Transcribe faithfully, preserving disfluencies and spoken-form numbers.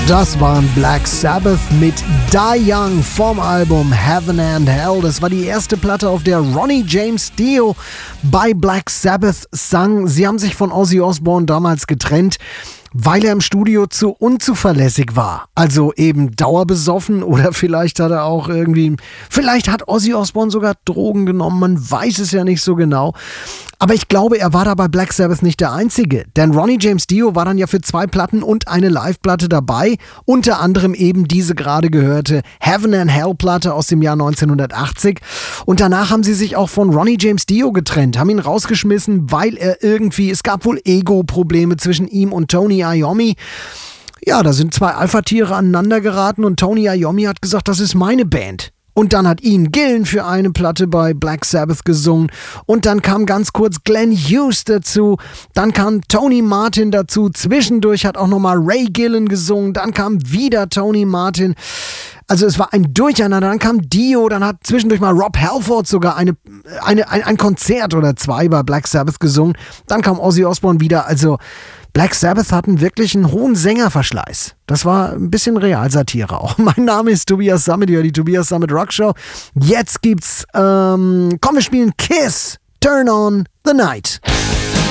Das waren Black Sabbath mit Die Young vom Album Heaven and Hell. Das war die erste Platte, auf der Ronnie James Dio bei Black Sabbath sang. Sie haben sich von Ozzy Osbourne damals getrennt, weil er im Studio zu unzuverlässig war. Also eben dauerbesoffen oder vielleicht hat er auch irgendwie, vielleicht hat Ozzy Osbourne sogar Drogen genommen, man weiß es ja nicht so genau. Aber ich glaube, er war da bei Black Sabbath nicht der Einzige. Denn Ronnie James Dio war dann ja für zwei Platten und eine Live-Platte dabei. Unter anderem eben diese gerade gehörte Heaven and Hell Platte aus dem Jahr neunzehnhundertachtzig. Und danach haben sie sich auch von Ronnie James Dio getrennt, haben ihn rausgeschmissen, weil er irgendwie, es gab wohl Ego-Probleme zwischen ihm und Tony Iommi. Ja, da sind zwei Alpha-Tiere aneinander geraten und Tony Iommi hat gesagt, das ist meine Band. Und dann hat Ian Gillan für eine Platte bei Black Sabbath gesungen. Und dann kam ganz kurz Glenn Hughes dazu. Dann kam Tony Martin dazu. Zwischendurch hat auch nochmal Ray Gillan gesungen. Dann kam wieder Tony Martin. Also es war ein Durcheinander. Dann kam Dio. Dann hat zwischendurch mal Rob Halford sogar eine, eine, ein, ein Konzert oder zwei bei Black Sabbath gesungen. Dann kam Ozzy Osbourne wieder. Also Black Sabbath hatten wirklich einen hohen Sängerverschleiß. Das war ein bisschen Realsatire auch. Mein Name ist Tobias Sammet, die Tobias Sammet Rock Show. Jetzt gibt's, ähm, komm, wir spielen Kiss, Turn on the Night.